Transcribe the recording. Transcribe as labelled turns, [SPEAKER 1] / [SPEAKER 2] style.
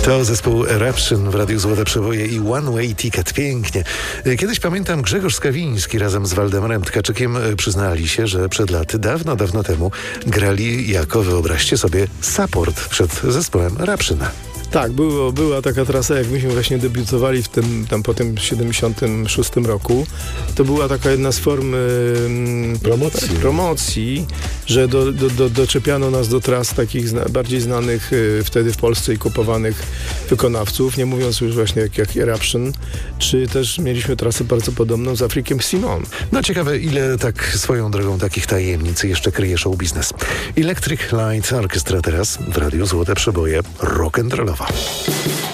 [SPEAKER 1] To zespół Eruption w Radiu Złote Przeboje i One Way Ticket. Pięknie. Kiedyś pamiętam, Grzegorz Skawiński razem z Waldemarem Tkaczykiem przyznali się, że przed laty, dawno temu grali jako, wyobraźcie sobie, support przed zespołem Eruption.
[SPEAKER 2] Tak, była taka trasa, jak myśmy właśnie debiutowali w tym, tam po tym 76 roku. To była taka jedna z form promocji, że doczepiano nas do tras takich bardziej znanych wtedy w Polsce i kupowanych wykonawców, nie mówiąc już właśnie jak Eruption, czy też mieliśmy trasę bardzo podobną z Afrikiem Simon.
[SPEAKER 1] No ciekawe, ile tak swoją drogą takich tajemnic jeszcze kryje show biznes. Electric Light Orchestra teraz w Radiu Złote Przeboje rock'n'rollowa.